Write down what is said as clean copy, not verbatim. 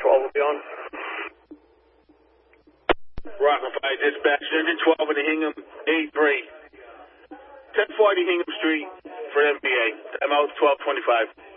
12 will be on. Rockland Fire Dispatch, Engine 12 in the Hingham, A3. 1040 Hingham Street for NBA. I'm out 1225.